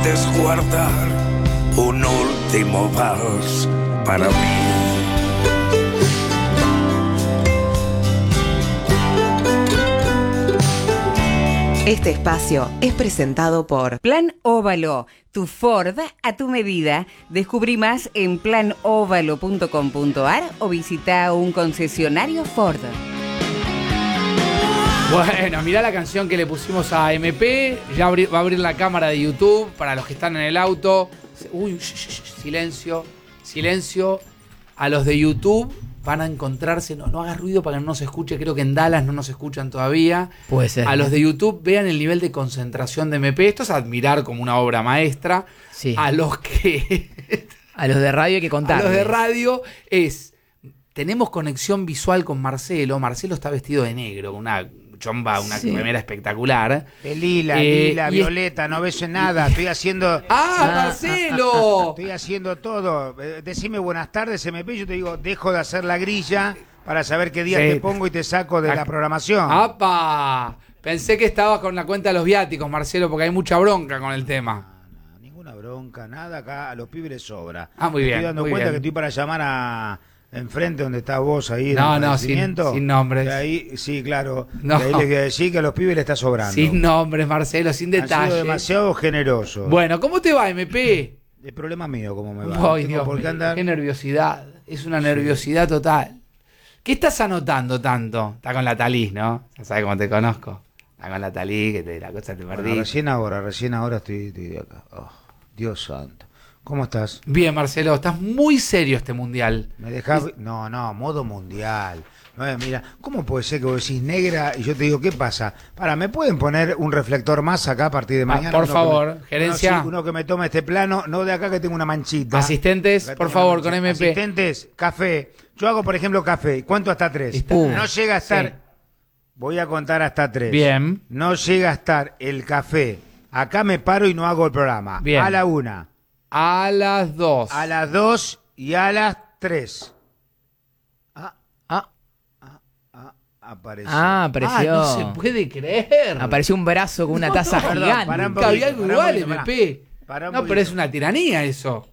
puedes guardar un último vals para mí. Este espacio es presentado por Plan Óvalo, tu Ford a tu medida. Descubrí más en planovalo.com.ar o visita un concesionario Ford. Bueno, mirá la canción que le pusimos a MP. Ya va a abrir la cámara de YouTube para los que están en el auto. Uy, silencio, silencio. A los de YouTube van a encontrarse, no hagas ruido para que no nos escuche, creo que en Dallas no nos escuchan todavía. Puede ser. A los de YouTube vean el nivel de concentración de MP, esto es admirar como una obra maestra. Sí. A los de radio hay que contar. A los de radio tenemos conexión visual con Marcelo. Marcelo está vestido de negro, con una chomba, una remera espectacular. De lila, violeta, no ves nada, estoy haciendo... ¡Marcelo! Estoy haciendo todo. Decime buenas tardes, MP, yo te digo, dejo de hacer la grilla para saber qué día te pongo y te saco de la programación. ¡Apa! Pensé que estabas con la cuenta de los viáticos, Marcelo, porque hay mucha bronca con el tema. No, ninguna bronca, nada, acá a los pibes les sobra. Muy bien. Estoy dando muy cuenta bien. que estoy para llamar a... Enfrente donde estás vos ahí. Sin nombres. De ahí, sí, claro. No. De ahí les voy a decir que a los pibes le está sobrando. Sin nombres, Marcelo, sin Han detalles. sido demasiado generoso. Bueno, ¿cómo te va, MP? El problema mío, ¿cómo me va? Ay, Dios mío, qué nerviosidad. Es una nerviosidad total. ¿Qué estás anotando tanto? Está con la Talís, ¿no? Ya sabes cómo te conozco. Está con la Talís, que la cosa te perdí. Bueno, recién ahora estoy acá. Oh, Dios santo. ¿Cómo estás? Bien, Marcelo, estás muy serio este mundial. ¿Me dejás? No, modo mundial. No, mira, ¿cómo puede ser que vos decís negra y yo te digo, ¿qué pasa? ¿Me pueden poner un reflector más acá a partir de mañana? Por favor, gerencia. Uno que me tome este plano, no de acá que tengo una manchita. Asistentes, por favor, con MP. Asistentes, café. Yo hago, por ejemplo, café. ¿Cuánto hasta 3? No llega a estar... Sí. Voy a contar hasta 3. Bien. No llega a estar el café. Acá me paro y no hago el programa. Bien. A la 1. A las 2. A las 2 y a las 3. Apareció. Apareció. No se puede creer. Apareció un brazo con una taza gigante. Nunca había algo igual, MP. No, pero es una tiranía eso.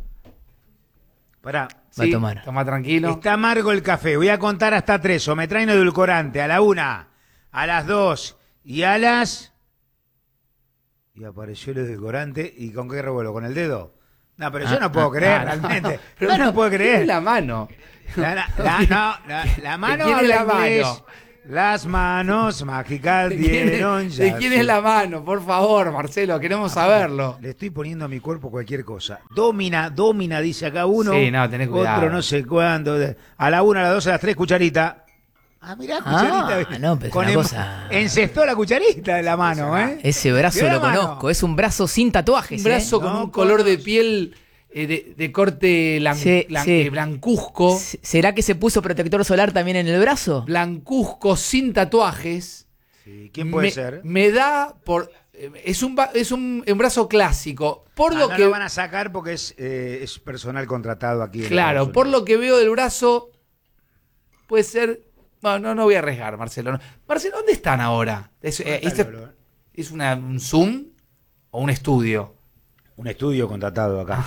Pará. Va a tomar. Toma tranquilo. Está amargo el café. Voy a contar hasta 3. O me traen edulcorante. A la 1, a las 2 y a las... Y apareció el edulcorante. ¿Y con qué revuelvo? ¿Con el dedo? No, pero yo no puedo creer, realmente. Pero no puedo creer. La mano. La mano ¿De quién es la inglés. mano? Las manos mágicas dieron ya. ¿De quién es la mano? Por favor, Marcelo, queremos saberlo. Le estoy poniendo a mi cuerpo cualquier cosa. Domina, dice acá uno. Sí, no, tenés cuidado. Otro no sé cuándo. A la 1, a la 2, a las 3, cucharita. Mirá, cucharita. No, pero es una cosa... Encestó la cucharita de la mano, ¿eh? Ese brazo Mirá lo conozco. Es un brazo sin tatuajes. Un brazo con un color de piel de corte blancuzco. ¿Será que se puso protector solar también en el brazo? Blancuzco, sin tatuajes. Sí, ¿quién puede ser? Me da por... Es un brazo clásico. Por lo no que lo van a sacar porque es personal contratado aquí. Claro, por lo que veo del brazo, puede ser... No voy a arriesgar, Marcelo. Marcelo, ¿dónde están ahora? ¿Es un Zoom o un estudio? Un estudio contratado acá.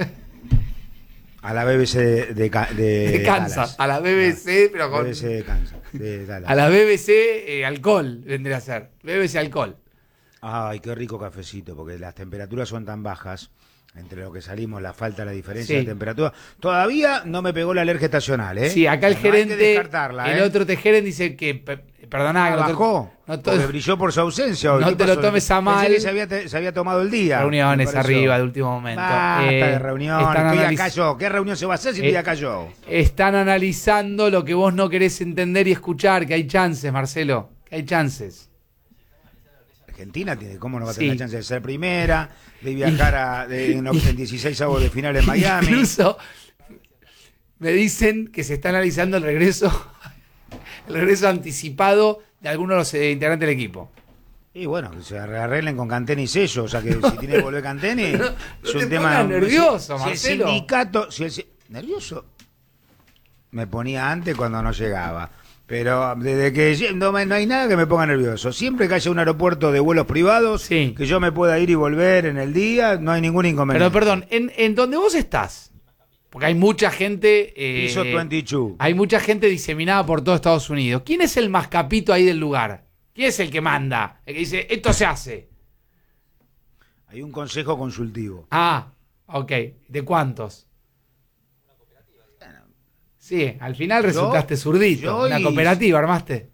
A la BBC de Kansas. Dallas. A la BBC, pero con... BBC de Kansas, de Dallas. A la BBC alcohol, vendría a ser. BBC alcohol. Ay, qué rico cafecito, porque las temperaturas son tan bajas. Entre lo que salimos, la falta, la diferencia de temperatura. Todavía no me pegó la alergia estacional, ¿eh? Sí, acá el gerente, hay que descartarla, el otro gerente dice que, perdoná, bajó, porque brilló por su ausencia. No te lo tomes a mal. Pensé que se había tomado el día. Reuniones arriba de último momento. Basta de reunión, estoy acá yo. ¿Qué reunión se va a hacer si estoy acá yo? Están analizando lo que vos no querés entender y escuchar, que hay chances, Marcelo, que hay chances. Argentina tiene, ¿cómo no va a tener chance de ser primera, de viajar en 16 avos de final en Miami? Incluso me dicen que se está analizando el regreso anticipado de algunos de los integrantes del equipo. Y bueno, que se arreglen con Canteni y Sello, o sea que si tiene que volver Canteni, es un tema nervioso, Marcelo. Si el sindicato, nervioso me ponía antes cuando no llegaba. Pero desde que no hay nada que me ponga nervioso. Siempre que haya un aeropuerto de vuelos privados, Sí. que yo me pueda ir y volver en el día, no hay ningún inconveniente. Pero perdón, en donde vos estás, porque hay mucha gente... Piso 22. Hay mucha gente diseminada por todo Estados Unidos. ¿Quién es el más capito ahí del lugar? ¿Quién es el que manda? El que dice, esto se hace. Hay un consejo consultivo. Ah, ok. ¿De cuántos? Sí, al final resultaste zurdito. Una cooperativa armaste.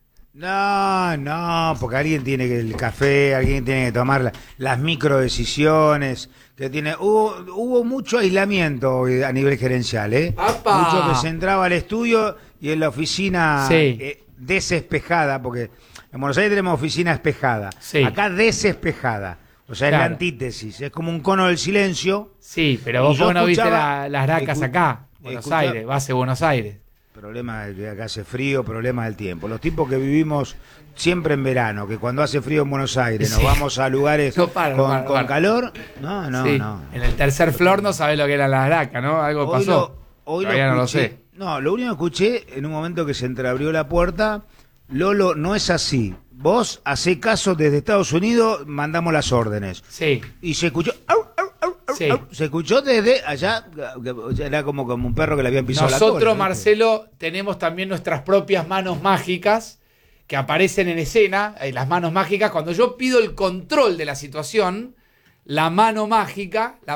No, porque alguien tiene que el café, alguien tiene que tomar las microdecisiones, que tiene hubo mucho aislamiento hoy a nivel gerencial, ¡Apa! Mucho que se entraba al estudio y en la oficina Sí. desespejada, porque en Buenos Aires tenemos oficina espejada, Sí. acá desespejada, o sea, es la Claro. antítesis, es como un cono del silencio. Sí, pero vos Y yo no viste escuchaba- las racas acá. Buenos Aires, base Buenos Aires. Problema de que acá hace frío, problema del tiempo. Los tipos que vivimos siempre en verano, que cuando hace frío en Buenos Aires nos Sí. vamos a lugares No para, no para. con calor, no. Sí. En el tercer flor no sabés lo que era la raca, ¿no? Algo pasó. Hoy Todavía no lo escuché. sé. No, lo único que escuché en un momento que se entreabrió la puerta, Lolo, no es así. Vos hacé caso desde Estados Unidos, mandamos las órdenes. Sí. Y se escuchó... au, au, au, au, Sí. au. Se escuchó desde allá, que era como un perro que le habían pisado la cola. Nosotros, ¿viste? Marcelo, tenemos también nuestras propias manos mágicas que aparecen en escena. Las manos mágicas, cuando yo pido el control de la situación, la mano mágica A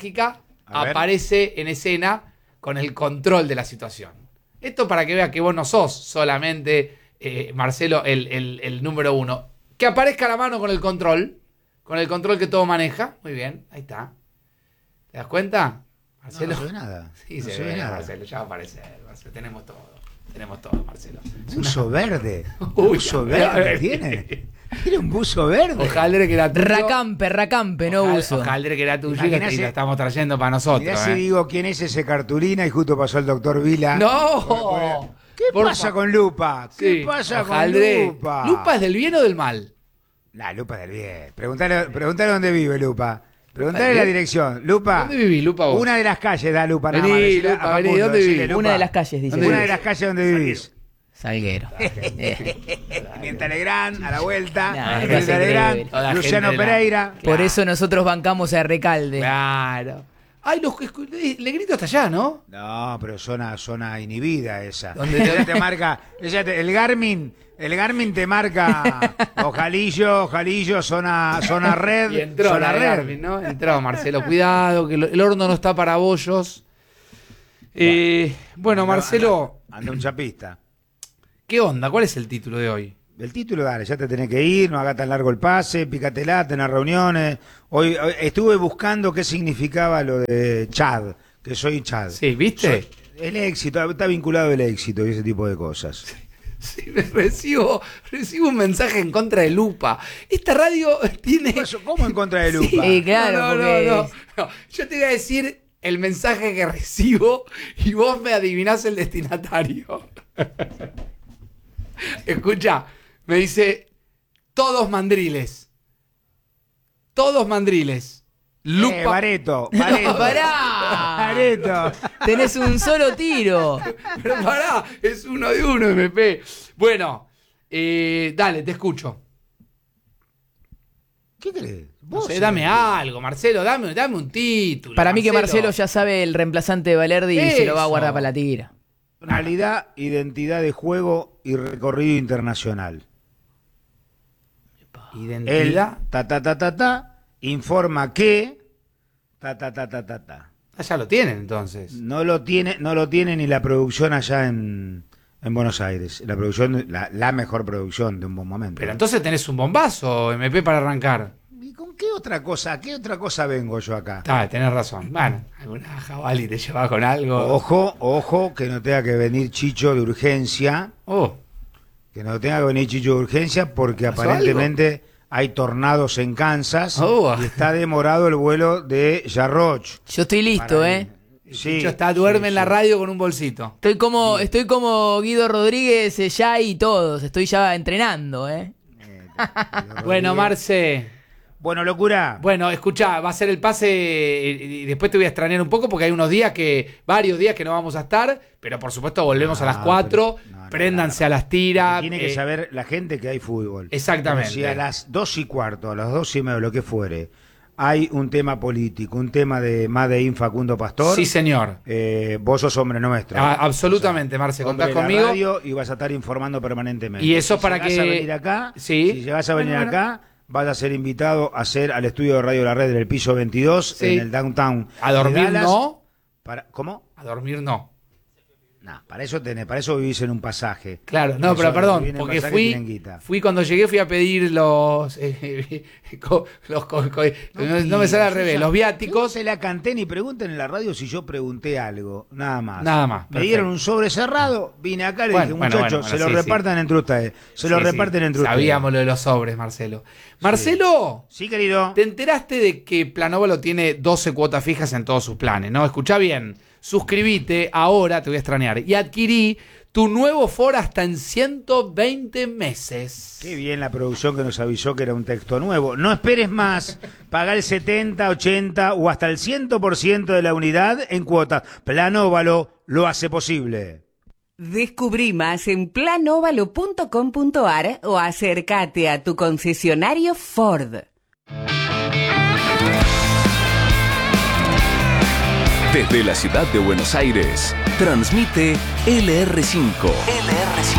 ver. aparece en escena con el control de la situación. Esto para que veas que vos no sos solamente, Marcelo, el número uno. Que aparezca la mano con el control que todo maneja. Muy bien, ahí está. ¿Te das cuenta? Marcelo. No se ve nada. Sí, no se se ve ve, nada. Marcelo, ya va a aparecer. Marcelo, tenemos todo, Marcelo. Buzo verde. Uy, Buzo verde tiene. Tiene un buzo verde. Ojalá que era tuyo. Racampe, no uso. Ojalá que era tuyo y Imaginase- lo estamos trayendo para nosotros. Mirá si digo quién es ese cartulina y justo pasó el doctor Vila. ¡No! ¿Qué Por pasa fa- con Lupa? ¿Qué Sí, pasa Ojaldre. con Lupa? ¿Lupa es del bien o del mal? La Lupa del bien. Preguntale dónde vive Lupa. Preguntale ¿Del la bien? dirección. Lupa. ¿Dónde vivís, Lupa, vos? Una de las calles da Lupa nada Vení, más. Decile a Lupa, vení, Facundo, ¿dónde decile, vivís? Lupa. Una de las calles, dice. ¿Dónde Una vivís? de las calles donde vivís. Salguero. Mientras Legrand, a la vuelta. Nah, Mientras es increíble. Legrand, Toda la Luciano gente de la- Pereira. Por eso nosotros bancamos a Recalde. Claro. Ay, Legrito está allá, ¿no? No, pero zona inhibida esa. ¿Dónde Ella te marca, el Garmin te marca Ojalillo, zona red, Y entró zona la de red. Garmin, ¿no? Entró, Marcelo. Cuidado, que el horno no está para bollos. Bueno, Marcelo, Anda un chapista. ¿qué onda? ¿Cuál es el título de hoy? El título, dale, ya te tenés que ir, no haga tan largo el pase, pícatela, tenés reuniones. Hoy estuve buscando qué significaba lo de Chad, que soy Chad. Sí, ¿viste? El éxito, está vinculado el éxito y ese tipo de cosas. Sí, recibo un mensaje en contra de Lupa. Esta radio tiene... ¿Cómo en contra de Lupa? Sí, claro, no, porque... no. Yo te voy a decir el mensaje que recibo y vos me adivinás el destinatario. Escucha, me dice, todos mandriles. Todos mandriles. Lupa. Bareto. ¡Pará! Bareto. Tenés un solo tiro. Pero pará, es uno de uno, MP. Bueno, dale, te escucho. ¿Qué crees? No sé, dame algo, Marcelo, dame un título. Para mí que Marcelo ya sabe el reemplazante de Valerdi y se lo va a Eso. guardar para la tira. Personalidad, identidad de juego y recorrido internacional. Él, Identidad. informa que, Ah, ya lo tienen entonces. no lo tiene ni la producción allá en Buenos Aires. La producción, la mejor producción de un buen momento. Pero entonces tenés un bombazo, MP, para arrancar. ¿Y con qué otra cosa vengo yo acá? Tenés razón. Bueno, alguna jabalí te lleva con algo. Ojo, que no tenga que venir Chicho de urgencia. Oh, Que no tenga que venir Chicho de urgencia porque ¿Pasó aparentemente hay tornados en Kansas Oh. y está demorado el vuelo de Jarroch. Yo estoy listo, Para- ¿eh? Sí, Chicho duerme sí, en la sí. radio con un bolsito. Estoy como Guido Rodríguez ya y todos. Estoy ya entrenando, ¿eh? Bueno, Marce, Bueno, locura. Bueno, escuchá, va a ser el pase y después te voy a extrañar un poco porque hay varios días que no vamos a estar, pero por supuesto volvemos a las 4, préndanse a las tiras. Tiene que saber la gente que hay fútbol. Exactamente. Pero si a las 2:15, a las 2:30, lo que fuere, hay un tema político, un tema de Made in Facundo Pastor. Sí, señor. Vos sos hombre nuestro. Absolutamente, Marce, contás Hombre de la conmigo. radio y vas a estar informando permanentemente. Y eso si para llegás que... a venir acá, Sí. Si llegás a venir acá, vas a ser invitado a hacer al estudio de Radio La Red del piso 22 Sí. en el downtown. A dormir de Dallas. no. ¿Cómo? A dormir no. No, para eso vivís en un pasaje. Claro, no, Eso, pero perdón, viven en porque pasaje, tienen guita. fui cuando llegué, fui a pedir los no me sale al revés, los No viáticos. se la canté ni pregunten en la radio si yo pregunté algo, nada más. Nada más, Me perfecto. dieron un sobre cerrado, vine acá y le dije, Bueno, muchachos, se lo sí, repartan entre ustedes. Se lo Sí, reparten sí. entre ustedes. Sabíamos lo de los sobres, Marcelo. Marcelo, Sí, querido. ¿te enteraste de que Planóvalo tiene 12 cuotas fijas en todos sus planes? ¿No? Escuchá bien. Suscribite ahora, te voy a extrañar. Y adquirí tu nuevo Ford hasta en 120 meses. Qué bien la producción que nos avisó que era un texto nuevo. No esperes más. Paga el 70, 80 o hasta el 100% de la unidad en cuotas. Planóvalo lo hace posible. Descubrí más en planovalo.com.ar o acércate a tu concesionario Ford. Desde la ciudad de Buenos Aires, transmite LR5. LR5.